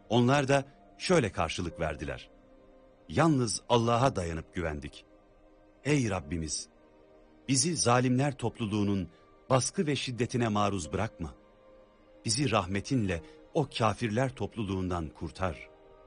Onlar da şöyle karşılık verdiler: Yalnız Allah'a dayanıp güvendik. Ey Rabbimiz! Bizi zalimler topluluğunun baskı ve şiddetine maruz bırakma. Bizi rahmetinle o kafirler topluluğundan kurtar.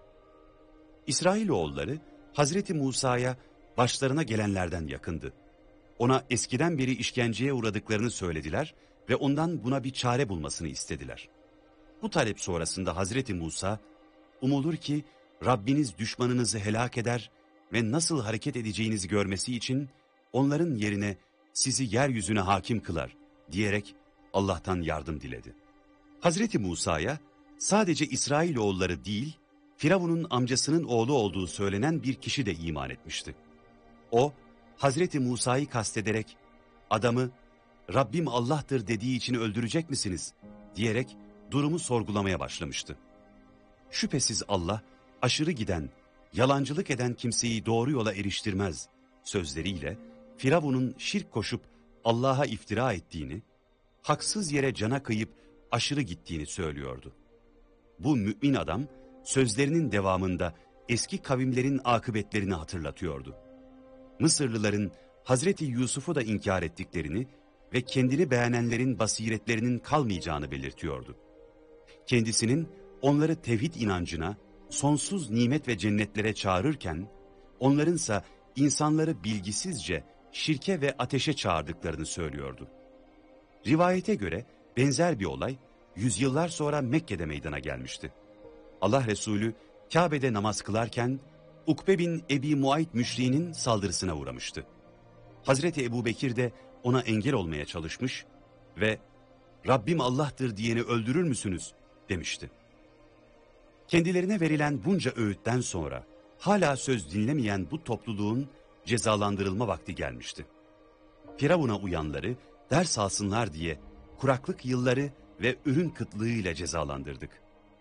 İsrailoğulları Hazreti Musa'ya başlarına gelenlerden yakındı. Ona eskiden beri işkenceye uğradıklarını söylediler ve ondan buna bir çare bulmasını istediler. Bu talep sonrasında Hazreti Musa, umulur ki Rabbiniz düşmanınızı helak eder ve nasıl hareket edeceğinizi görmesi için onların yerine sizi yeryüzüne hakim kılar diyerek Allah'tan yardım diledi. Hazreti Musa'ya sadece İsrailoğulları değil, Firavun'un amcasının oğlu olduğu söylenen bir kişi de iman etmişti. O, Hazreti Musa'yı kastederek, adamı Rabbim Allah'tır dediği için öldürecek misiniz diyerek durumu sorgulamaya başlamıştı. Şüphesiz Allah, aşırı giden, yalancılık eden kimseyi doğru yola eriştirmez sözleriyle Firavun'un şirk koşup Allah'a iftira ettiğini, haksız yere cana kıyıp aşırı gittiğini söylüyordu. Bu mümin adam sözlerinin devamında eski kavimlerin akıbetlerini hatırlatıyordu. Mısırlıların Hazreti Yusuf'u da inkar ettiklerini ve kendini beğenenlerin basiretlerinin kalmayacağını belirtiyordu. Kendisinin onları tevhid inancına, sonsuz nimet ve cennetlere çağırırken, onlarınsa insanları bilgisizce şirke ve ateşe çağırdıklarını söylüyordu. Rivayete göre benzer bir olay yüzyıllar sonra Mekke'de meydana gelmişti. Allah Resulü Kabe'de namaz kılarken Ukbe bin Ebi Muayt müşriğinin saldırısına uğramıştı. Hazreti Ebubekir de ona engel olmaya çalışmış ve Rabbim Allah'tır diyeni öldürür müsünüz demişti. Kendilerine verilen bunca öğütten sonra hala söz dinlemeyen bu topluluğun cezalandırılma vakti gelmişti. Firavun'a uyanları ders alsınlar diye kuraklık yılları ve ürün kıtlığıyla cezalandırdık.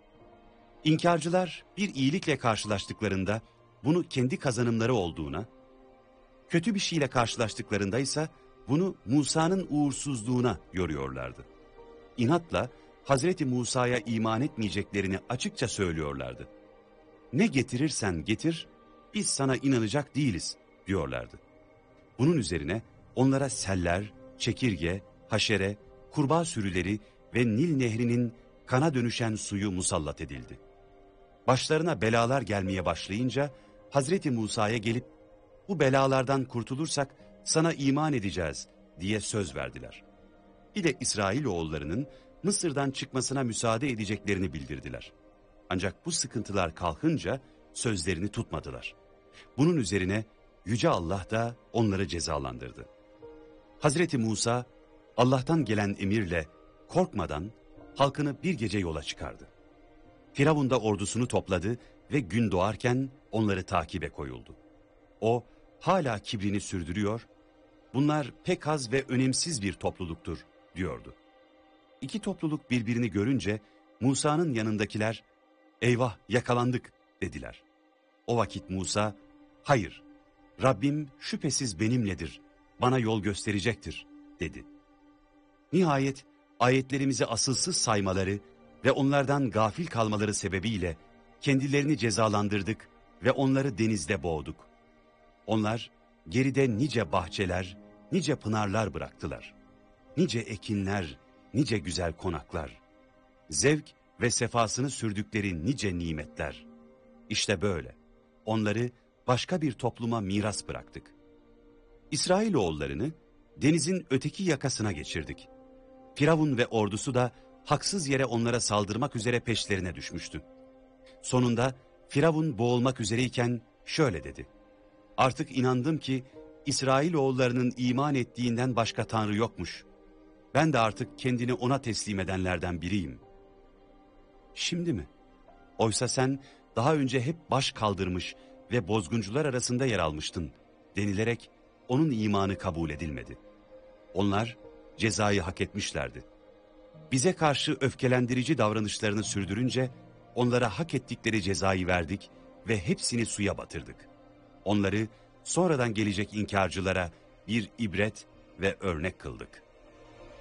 İnkarcılar bir iyilikle karşılaştıklarında bunu kendi kazanımları olduğuna, kötü bir şeyle karşılaştıklarında ise bunu Musa'nın uğursuzluğuna yoruyorlardı. İnatla Hazreti Musa'ya iman etmeyeceklerini açıkça söylüyorlardı. Ne getirirsen getir, biz sana inanacak değiliz diyorlardı. Bunun üzerine onlara seller, çekirge, haşere, kurbağa sürüleri ve Nil nehrinin kana dönüşen suyu musallat edildi. Başlarına belalar gelmeye başlayınca Hazreti Musa'ya gelip bu belalardan kurtulursak sana iman edeceğiz diye söz verdiler. Bir de İsrailoğullarının Mısır'dan çıkmasına müsaade edeceklerini bildirdiler. Ancak bu sıkıntılar kalkınca sözlerini tutmadılar. Bunun üzerine Yüce Allah da onları cezalandırdı. Hazreti Musa Allah'tan gelen emirle korkmadan halkını bir gece yola çıkardı. Firavun da ordusunu topladı ve gün doğarken onları takibe koyuldu. O hala kibrini sürdürüyor, bunlar pek az ve önemsiz bir topluluktur diyordu. İki topluluk birbirini görünce Musa'nın yanındakiler eyvah yakalandık dediler. O vakit Musa hayır Rabbim şüphesiz benimledir, bana yol gösterecektir dedi. Nihayet ayetlerimizi asılsız saymaları ve onlardan gafil kalmaları sebebiyle kendilerini cezalandırdık ve onları denizde boğduk. Onlar geride nice bahçeler, nice pınarlar bıraktılar. Nice ekinler, nice güzel konaklar. Zevk ve sefasını sürdükleri nice nimetler. İşte böyle. Onları başka bir topluma miras bıraktık. İsrailoğullarını denizin öteki yakasına geçirdik. Firavun ve ordusu da haksız yere onlara saldırmak üzere peşlerine düşmüştü. Sonunda Firavun boğulmak üzereyken şöyle dedi: artık inandım ki İsrailoğullarının iman ettiğinden başka tanrı yokmuş. Ben de artık kendini ona teslim edenlerden biriyim. Şimdi mi? Oysa sen daha önce hep baş kaldırmış ve bozguncular arasında yer almıştın denilerek onun imanı kabul edilmedi. Onlar cezayı hak etmişlerdi. Bize karşı öfkelendirici davranışlarını sürdürünce onlara hak ettikleri cezayı verdik ve hepsini suya batırdık. Onları sonradan gelecek inkarcılara bir ibret ve örnek kıldık.